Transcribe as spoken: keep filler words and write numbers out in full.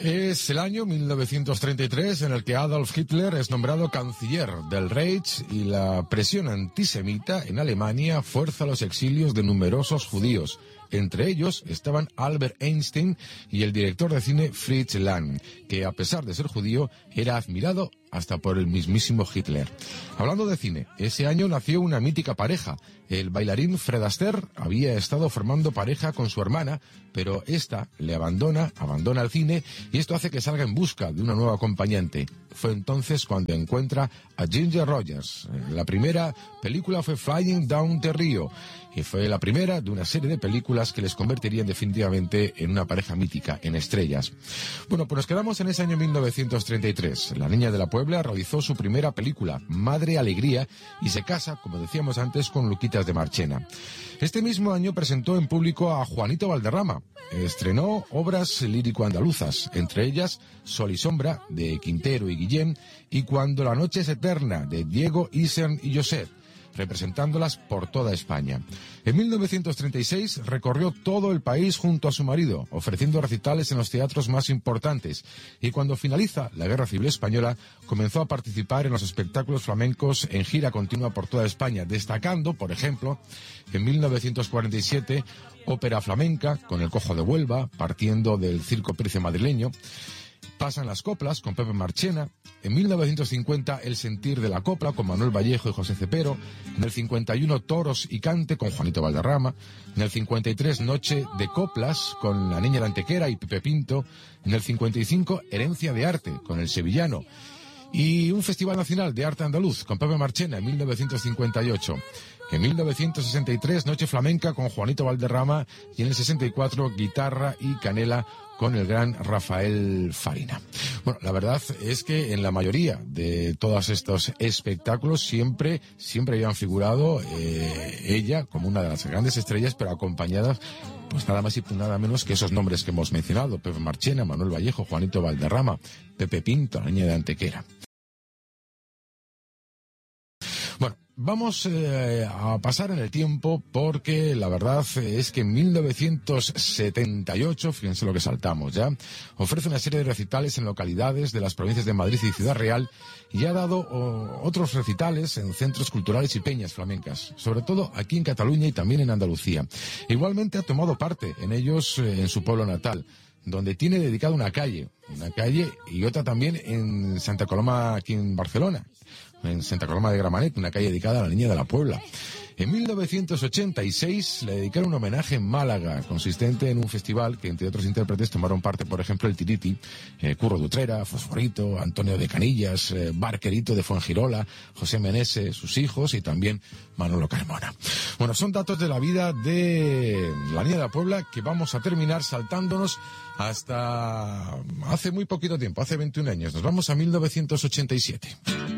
Es el año mil novecientos treinta y tres en el que Adolf Hitler es nombrado canciller del Reich y la presión antisemita en Alemania fuerza los exilios de numerosos judíos. Entre ellos estaban Albert Einstein y el director de cine Fritz Lang, que a pesar de ser judío era admirado hasta por el mismísimo Hitler. Hablando de cine, ese año nació una mítica pareja. El bailarín Fred Astaire había estado formando pareja con su hermana, pero esta le abandona, abandona el cine y esto hace que salga en busca de una nueva acompañante. Fue entonces cuando encuentra a Ginger Rogers. La primera película fue Flying Down the Rio y fue la primera de una serie de películas que les convertirían definitivamente en una pareja mítica, en estrellas. Bueno, pues nos quedamos en ese año mil novecientos treinta y tres. La Niña de la Puebla realizó su primera película, Madre Alegría, y se casa, como decíamos antes, con Luquitas de Marchena. Este mismo año presentó en público a Juanito Valderrama. Estrenó obras lírico-andaluzas, entre ellas Sol y Sombra, de Quintero y Guillén, y Cuando la noche es eterna, de Diego, Isern y Josep, representándolas por toda España. En mil novecientos treinta y seis recorrió todo el país junto a su marido, ofreciendo recitales en los teatros más importantes, y cuando finaliza la Guerra Civil Española, comenzó a participar en los espectáculos flamencos en gira continua por toda España, destacando, por ejemplo, en mil novecientos cuarenta y siete, ópera flamenca con El Cojo de Huelva, partiendo del Circo Price madrileño. Pasan las coplas con Pepe Marchena. En mil novecientos cincuenta, El sentir de la copla con Manuel Vallejo y José Cepero. En el cincuenta y uno, Toros y cante con Juanito Valderrama. En el cincuenta y tres, Noche de coplas con La Niña de Antequera y Pepe Pinto. En el cincuenta y cinco, Herencia de arte con El Sevillano. Y un Festival Nacional de Arte Andaluz con Pepe Marchena en mil novecientos cincuenta y ocho. En mil novecientos sesenta y tres, Noche Flamenca con Juanito Valderrama, y en el sesenta y cuatro, Guitarra y Canela con el gran Rafael Farina. Bueno, la verdad es que en la mayoría de todos estos espectáculos siempre, siempre habían figurado eh, ella como una de las grandes estrellas, pero acompañada pues nada más y nada menos que esos nombres que hemos mencionado: Pepe Marchena, Manuel Vallejo, Juanito Valderrama, Pepe Pinto, La Niña de Antequera. Bueno, vamos eh, a pasar en el tiempo porque la verdad es que en mil novecientos setenta y ocho, fíjense lo que saltamos ya, ofrece una serie de recitales en localidades de las provincias de Madrid y Ciudad Real y ha dado oh, otros recitales en centros culturales y peñas flamencas, sobre todo aquí en Cataluña y también en Andalucía. Igualmente ha tomado parte en ellos eh, en su pueblo natal, donde tiene dedicada una calle, una calle y otra también en Santa Coloma, aquí en Barcelona, en Santa Coloma de Gramenet, una calle dedicada a la Niña de la Puebla. En mil novecientos ochenta y seis le dedicaron un homenaje en Málaga, consistente en un festival que entre otros intérpretes tomaron parte, por ejemplo, el Tiriti, eh, Curro de Utrera, Fosforito, Antonio de Canillas, eh, Barquerito de Fuengirola, José Meneses, sus hijos y también Manolo Carmona. Bueno, son datos de la vida de la Niña de la Puebla que vamos a terminar saltándonos hasta hace muy poquito tiempo, hace veintiún años. Nos vamos a mil novecientos ochenta y siete.